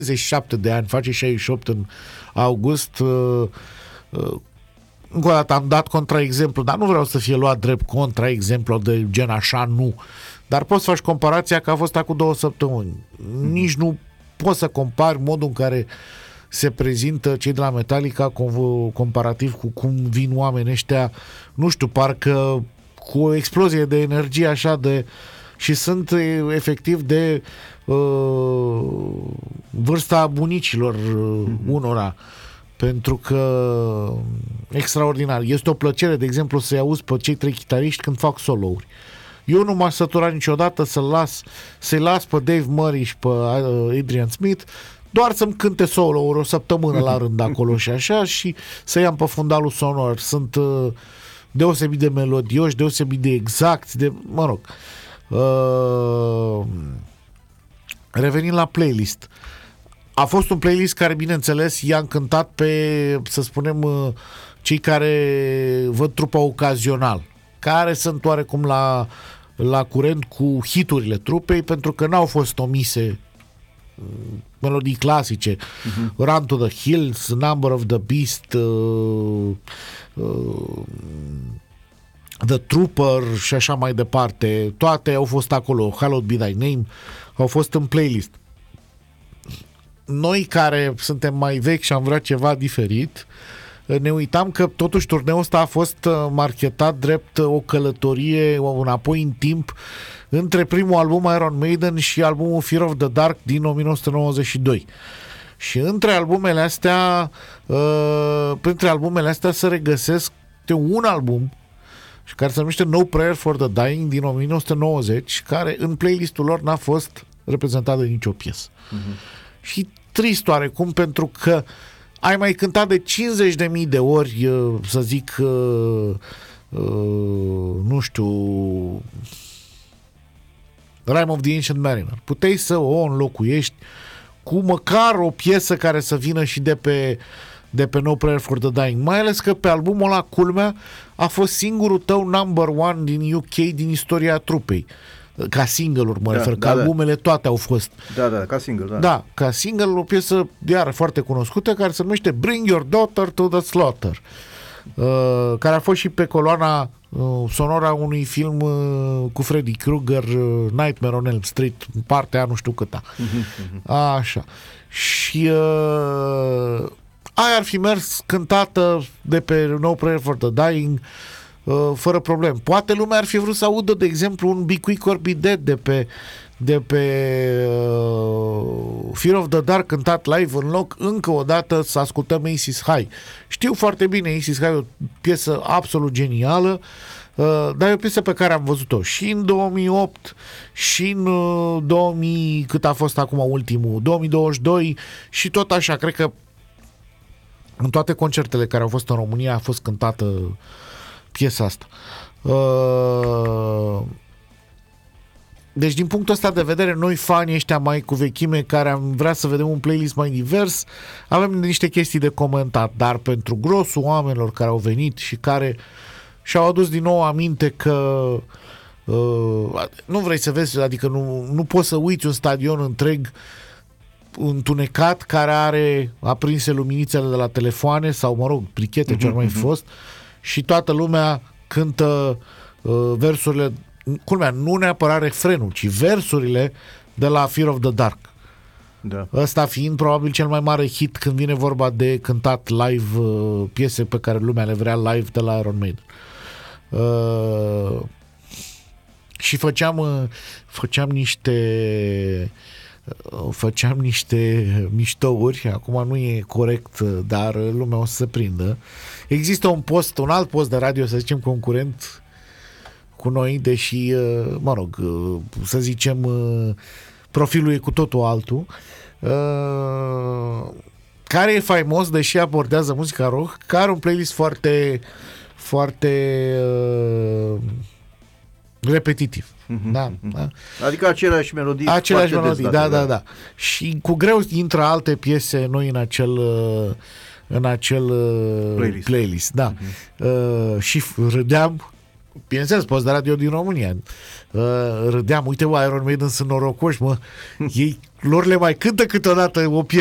67 de ani, face 68 în august. Încă o dată am dat contraexemplu, dar nu vreau să fie luat drept contraexemplu de gen așa, nu. Dar poți să faci comparația că a fost acum 2 săptămâni. Nici nu poți să compari modul în care se prezintă cei de la Metallica comparativ cu cum vin oamenii ăștia, nu știu, parcă cu o explozie de energie așa de... și sunt efectiv de vârsta bunicilor unora, pentru că extraordinar. Este o plăcere, de exemplu, să-i auzi pe cei 3 chitariști când fac solouri. Eu nu m-aș sătura niciodată să-i las pe Dave Murray și pe Adrian Smith doar să-mi cânte solo-uri o săptămână la rând acolo și așa, și să i-am pe fundalul sonor. Sunt deosebit de melodioși, deosebit de exacti, de, mă rog. Revenind la playlist. A fost un playlist care, bineînțeles, i-a încântat pe, să spunem, cei care văd trupa ocazional, care sunt oarecum la curent cu hiturile trupei, pentru că n-au fost omise melodii clasice, Run to the Hills, Number of the Beast, The Trooper și așa mai departe. Toate au fost acolo. Hallowed Be Thy Name au fost în playlist. Noi care suntem mai vechi și am vrea ceva diferit, ne uitam că totuși turneul ăsta a fost marketat drept o călătorie înapoi în timp între primul album Iron Maiden și albumul Fear of the Dark din 1992. Și între albumele astea, printre albumele astea se regăsesc un album care se numește No Prayer for the Dying din 1990, care în playlistul lor n-a fost reprezentat de nicio piesă. Și trist oarecum, pentru că ai mai cântat de 50.000 de ori, să zic, nu știu, Rime of the Ancient Mariner. Puteai să o înlocuiești cu măcar o piesă care să vină și de pe No Prayer for the Dying. Mai ales că pe albumul ăla, culmea, a fost singurul tău number one din UK din istoria trupei. Ca single-uri, mă refer, că albumele toate au fost. Da, ca single, da. Da, ca single, o piesă iară foarte cunoscută, care se numește Bring Your Daughter to the Slaughter, care a fost și pe coloana sonora unui film cu Freddy Krueger, Nightmare on Elm Street, partea nu știu câta. Așa. Și aia ar fi mers cântată de pe No Prayer for the Dying fără problem. Poate lumea ar fi vrut să audă, de exemplu, un Be Quick or Be Dead de pe Fear of the Dark cântat live, în loc încă o dată să ascultăm Aces High. Știu foarte bine, Aces High e o piesă absolut genială, dar e o piesă pe care am văzut-o și în 2008 și în 2000, cât a fost acum ultimul, 2022, și tot așa, cred că în toate concertele care au fost în România a fost cântată piesa asta. Deci din punctul ăsta de vedere, noi fanii ăștia mai cu vechime, care am vrea să vedem un playlist mai divers, avem niște chestii de comentat, dar pentru grosul oamenilor care au venit și care și-au adus din nou aminte că nu vrei să vezi, adică nu poți să uiți un stadion întreg întunecat care are aprinse luminițele de la telefoane sau, mă rog, brichete, ce ar mai fi fost, și toată lumea cântă versurile, culmea, nu neapărat refrenul, ci versurile de la Fear of the Dark. Da. Ăsta fiind probabil cel mai mare hit când vine vorba de cântat live, piese pe care lumea le vrea live de la Iron Maiden. Și făceam niște miștouri, acum nu e corect, dar lumea o să se prindă. Există un alt post de radio, să zicem, concurent cu noi, deși, mă rog, să zicem, profilul e cu totul altul, care e faimos, deși abordează muzica rock, care are un playlist foarte, foarte repetitiv. Da, da. Adică aceleași melodii. Aceleași melodii, da. Și cu greu intră alte piese noi în acel playlist. Da. Și râdeam, bineînțeles, post de radio din România, râdeam, uite, Iron Maiden sunt norocoși, mă, ei lor le mai cântă câteodată o piesă